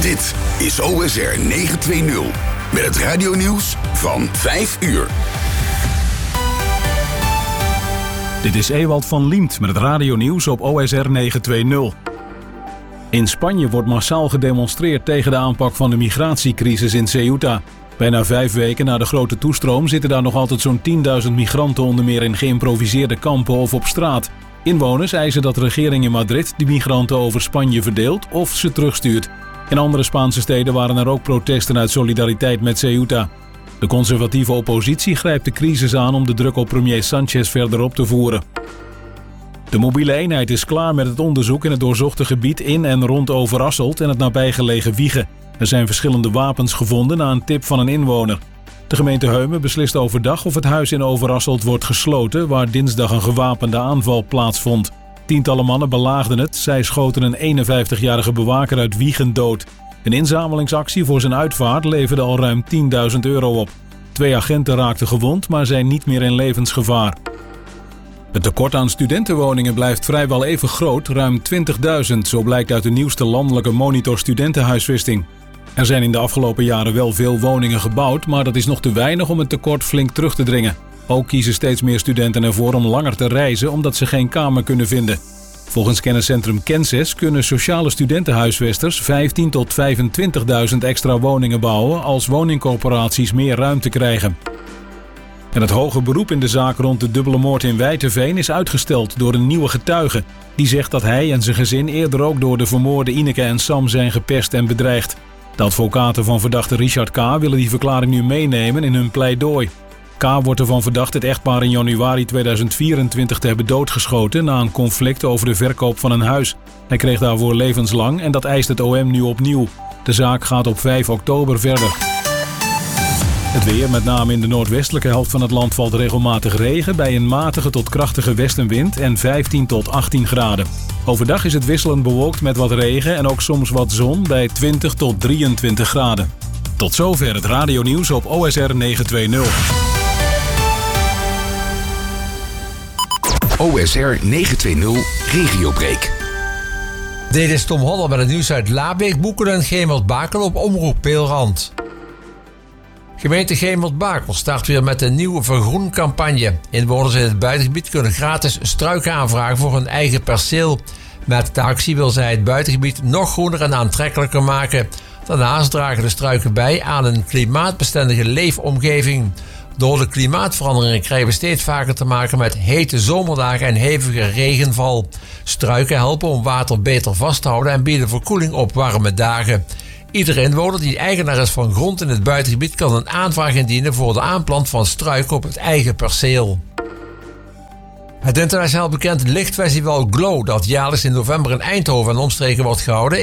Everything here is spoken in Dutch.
Dit is OSR 920 met het radionieuws van 5 uur. Dit is Ewald van Liemt met het radionieuws op OSR 920. In Spanje wordt massaal gedemonstreerd tegen de aanpak van de migratiecrisis in Ceuta. Bijna 5 weken na de grote toestroom zitten daar nog altijd zo'n 10.000 migranten onder meer in geïmproviseerde kampen of op straat. Inwoners eisen dat de regering in Madrid de migranten over Spanje verdeelt of ze terugstuurt. In andere Spaanse steden waren er ook protesten uit solidariteit met Ceuta. De conservatieve oppositie grijpt de crisis aan om de druk op premier Sánchez verder op te voeren. De mobiele eenheid is klaar met het onderzoek in het doorzochte gebied in en rond Overasselt en het nabijgelegen Wijchen. Er zijn verschillende wapens gevonden na een tip van een inwoner. De gemeente Heumen beslist overdag of het huis in Overasselt wordt gesloten, waar dinsdag een gewapende aanval plaatsvond. Tientallen mannen belaagden het. Zij schoten een 51-jarige bewaker uit Wijchen dood. Een inzamelingsactie voor zijn uitvaart leverde al ruim €10.000 op. 2 agenten raakten gewond, maar zijn niet meer in levensgevaar. Het tekort aan studentenwoningen blijft vrijwel even groot, ruim 20.000, zo blijkt uit de nieuwste landelijke monitor studentenhuisvesting. Er zijn in de afgelopen jaren wel veel woningen gebouwd, maar dat is nog te weinig om het tekort flink terug te dringen. Ook kiezen steeds meer studenten ervoor om langer te reizen omdat ze geen kamer kunnen vinden. Volgens kenniscentrum Kensis kunnen sociale studentenhuisvesters 15.000 tot 25.000 extra woningen bouwen als woningcorporaties meer ruimte krijgen. En het hoge beroep in de zaak rond de dubbele moord in Wijtenveen is uitgesteld door een nieuwe getuige. Die zegt dat hij en zijn gezin eerder ook door de vermoorde Ineke en Sam zijn gepest en bedreigd. De advocaten van verdachte Richard K. willen die verklaring nu meenemen in hun pleidooi. K. wordt ervan verdacht het echtpaar in januari 2024 te hebben doodgeschoten na een conflict over de verkoop van een huis. Hij kreeg daarvoor levenslang en dat eist het OM nu opnieuw. De zaak gaat op 5 oktober verder. Het weer, met name in de noordwestelijke helft van het land, valt regelmatig regen bij een matige tot krachtige westenwind en 15 tot 18 graden. Overdag is het wisselend bewolkt met wat regen en ook soms wat zon bij 20 tot 23 graden. Tot zover het radionieuws op OSR 920. OSR 920 Regiobreak. Dit is Tom Holler met het nieuws uit Laabeek, Boeken en Gemert-Bakel op Omroep Peelrand. Gemeente Gemert-Bakel start weer met een nieuwe vergroencampagne. Inwoners in het buitengebied kunnen gratis struiken aanvragen voor hun eigen perceel. Met de actie wil zij het buitengebied nog groener en aantrekkelijker maken. Daarnaast dragen de struiken bij aan een klimaatbestendige leefomgeving. Door de klimaatveranderingen krijgen we steeds vaker te maken met hete zomerdagen en hevige regenval. Struiken helpen om water beter vast te houden en bieden verkoeling op warme dagen. Iedere inwoner die eigenaar is van grond in het buitengebied kan een aanvraag indienen voor de aanplant van struiken op het eigen perceel. Het internationaal bekend lichtfestival Glow, dat jaarlijks in november in Eindhoven en omstreken wordt gehouden,